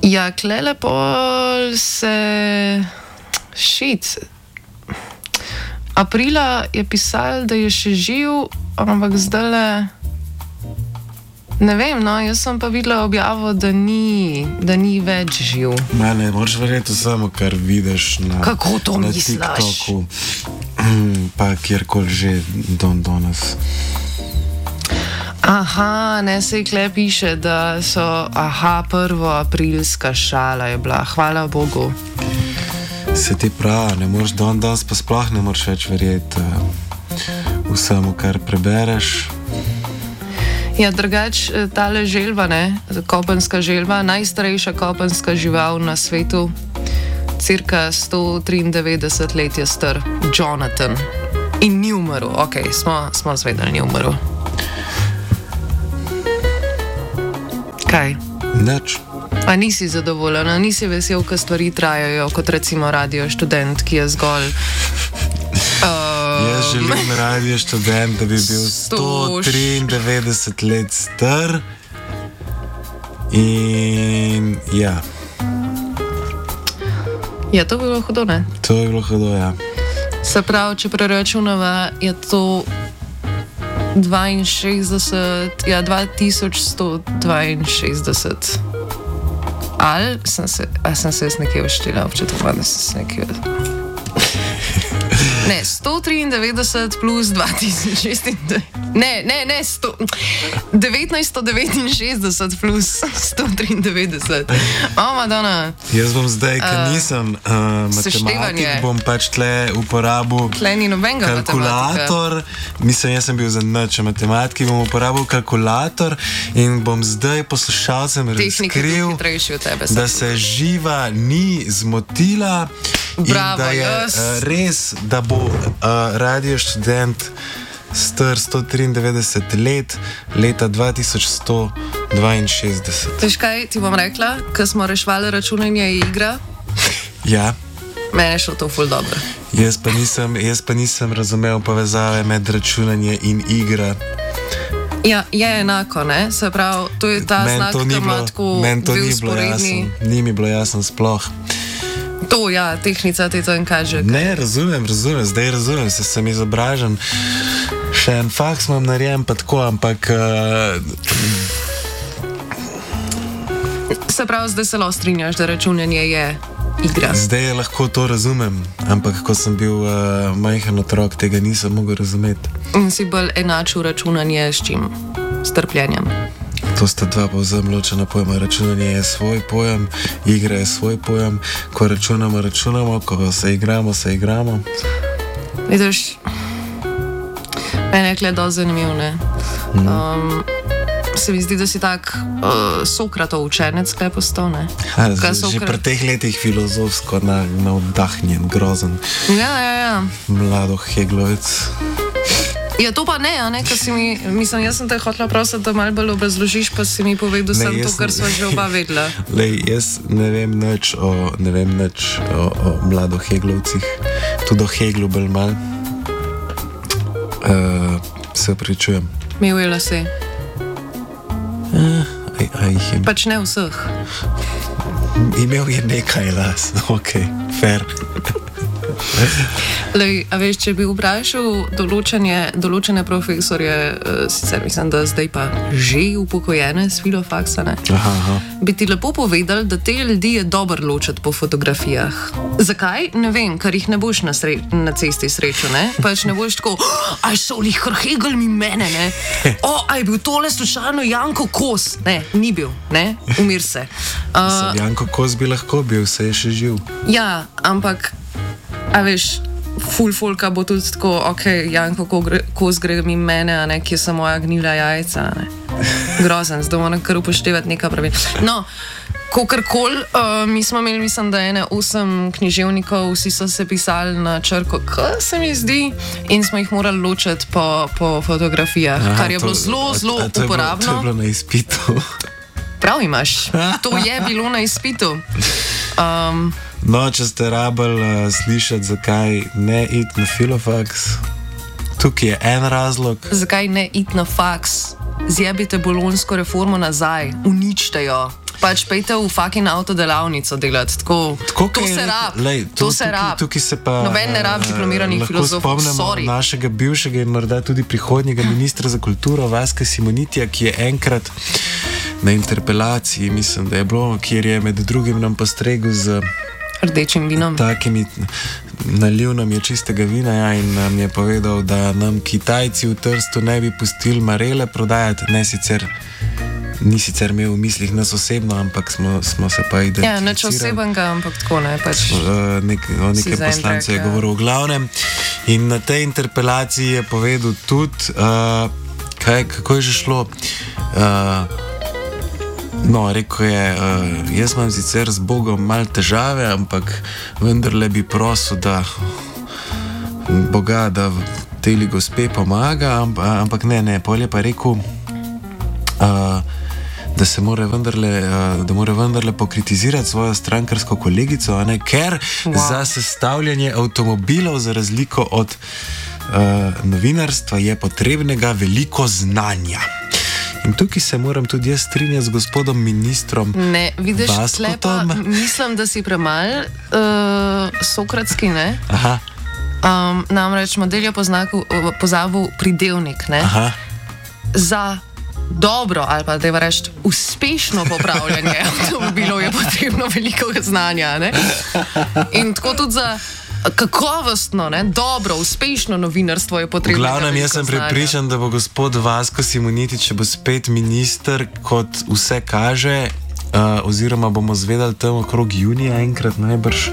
Ja, klele pol se aprila je pisal, da je še živ, ampak zdaj ne vem, no, jaz sem pa videla objavo, da ni več živ. Ne moreš verjeti samo, kar vidiš na TikToku, pa kjerkoli že danes. Aha, ne, se kle piše, da so, 1. aprilska šala je bila, hvala Bogu. Se ti pravi, ne moreš danes pa sploh ne moreš več verjeti vsemu, kar prebereš. Ja, drugač, tale želva, ne, kopenska želva, najstarejša kopenska žival na svetu, cirka 193 let je star, Jonathan. In ni umrl, okej, smo zvedeli, ni umrl. Kaj? Nič. A nisi zadovoljena, nisi vesel, ko stvari trajajo, kot recimo Radio Študent, ki je zgolj... Jaz želim Radio Študent, da bi bil 193 let star. In ja. Ja, to bi bilo hudo, ne? To bi bilo hudo, ja. Se pravi, če preračunava, je to 2162. Ali sem se jaz nekje uštila, občutek, da sem se nekje... Ne, 193 plus 2096. Ne, 1969 plus 193. O, Madonna. Jaz bom zdaj, ker nisem matematik, bom pač tle uporabil kalkulator. Mislim, jaz sem bil za nič matematiki, bom uporabil kalkulator in bom zdaj poslušalcem razkril, da se živa ni zmotila. Bravo, in da je res, da bo Radio Študent star 193 let, leta 2162. Veš kaj, ti bom rekla, ko smo rešvali računanje igra? Ja. Mene je šlo to ful dobro. Jaz pa nisem razumel povezave med računanje in igra. Ja, je enako, ne? Se pravi, to je ta znak, ki ima tako dve usporedni. Ni mi bilo jasno sploh. To, ja, tehnica ti to in kaže. Ne, razumem, zdaj razumem, sem izobražen. Še en faks imam narejen, pa tako, ampak... Se pravi, zdaj se lahko strinjaš, da računanje je igra. Zdaj lahko to razumem, ampak ko sem bil majhen otrok, tega nisem mogel razumeti. In si bolj enačil računanje s čim? S trpljenjem. To sta dva povsem ločena pojma. Računanje je svoj pojem, igra je svoj pojem. Ko računamo, ko se igramo. Vidiš, meni je kle dosti zanimiv, ne? Se mi zdi, da si tak Sokratov učenec, kaj postal, ne? Že pri teh letih filozofsko navdahnjen, grozen. Ja. Mlado Heglovec. Ja, to pa ne, ker si mi, mislim, jaz sem te hotela prositi, da malo bolj obrazložiš, pa si mi povedal sam to, kar sva že oba vedela. Lej, jaz ne vem nič o mlado Heglovcih, tudi o Heglu bolj mal. Se opravičujem. Mivela si. Jih je... Pač ne vseh. Imel je nekaj las, ok, fair. Lej, a veš, če bi vprašal določene profesorje, sicer mislim, da zdaj pa že upokojene s filofaksa, ne? Aha. Bi ti lepo povedali, da te ljudi je dobro ločiti po fotografijah. Zakaj? Ne vem, ker jih ne boš na cesti srečal, ne? Pač ne boš tako, aj so lih Hegel mi mene, ne? Aj bil tole slučajno Janko Kos. Ne, ni bil, ne? Umir se. Janko Kos bi lahko bil, se je še živ. Ja, ampak a veš, folka bo tudi tako, ok, Janko Kos gre mi mene, a ne, kje so moja gnila jajca, ne. Grozen, zdaj moram kar upoštevati nekaj pravil. No, kakorkoli, mi smo imeli, mislim, da 8 književnikov, vsi so se pisali na črko K, se mi zdi, in smo jih morali ločiti po fotografijah, kar je bilo zelo uporabno. To je bilo na izpitu. Prav imaš, to je bilo na izpitu. No, če ste rabili slišati, zakaj ne iti na filofaks, tukaj je en razlog. Zakaj ne iti na faks? Zjebite bolonjsko reformo nazaj, uničite jo. pač pejte v fucking avtodelavnico delati. Tako to se rabi. To se rabi. Tukaj se pa noben ne rabi diplomiranih filozofov. Spomnimo našega bivšega in morda tudi prihodnjega ministra za kulturo Vaska Simonitija, ki je enkrat na interpelaciji, mislim, da je bilo, kjer je med drugim nam postregel z rdečim vinom. Takimi nalil nam je čistega vina, ja, in nam je povedal, da nam Kitajci v Trstu ne bi pustili marele prodajati, ni sicer imel v mislih nas osebno, ampak smo se pa identificirali. Ja, neč osebenga, ampak tako ne, pač. O nekaj poslancev je govoril v glavnem. In na tej interpelaciji je povedal tudi, kako je že šlo. No, rekel je, jaz imam sicer z Bogom malo težave, ampak vendarle bi prosil, da Boga, da teli gospe pomaga, ampak ne, pol je pa rekel, da se mora vendarle pokritizirati svojo strankarsko kolegico, ker za sestavljanje avtomobilov, za razliko od novinarstva, je potrebnega veliko znanja. In tukaj se moram tudi jaz strinjati z gospodom ministrom. Ne, vidiš, slepa, mislim, da si premalj sokratski, ne? Aha. Namreč model je pozabil pridevnik, ne? Aha. Za dobro ali pa da reči uspešno popravljanje avtomobilov je potrebno veliko znanja, ne? In tako tudi za kakovostno, ne, dobro, uspešno novinarstvo je potrebno. V glavnem, jaz sem prepričan, da bo gospod Vasko Simonitič, če bo spet minister, kot vse kaže, oziroma bomo zvedali tam okrog junija enkrat najbrž,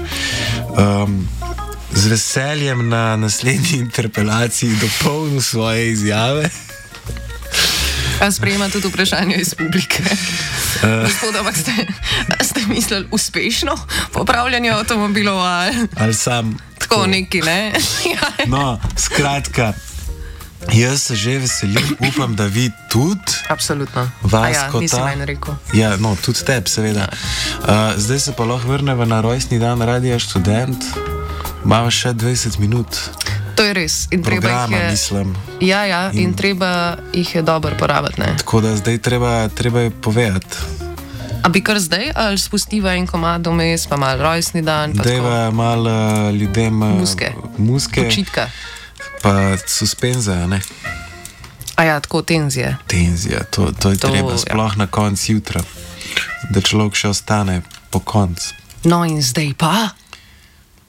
z veseljem na naslednji interpelaciji dopolnil svoje izjave. A sprejema tudi vprašanje iz publike. Gospod, ampak ste mislili uspešno popravljanje avtomobilov ali sam? Tako neki, ne? No, skratka, jaz se že veselim, upam, da vi tudi. Absolutno. Vasko, nisi meni rekel. Ja, no, tudi tebi, seveda. Zdaj se pa lahko vrnemo na rojstni dan Radia Študent. Imamo še 20 minut. To je res. In programa, mislim. Ja, in treba jih je dobro porabiti, ne? Tako da zdaj treba je povedati. A bi kar zdaj, ali spustiva en komad vmes, pa malo rojstni dan? Dejva malo ljudem muske. Počitka. Pa suspenza, ne? A ja, tako tenzije. Tenzija, to je treba, sploh na konc jutra. Da človek še ostane po koncu. No in zdaj pa?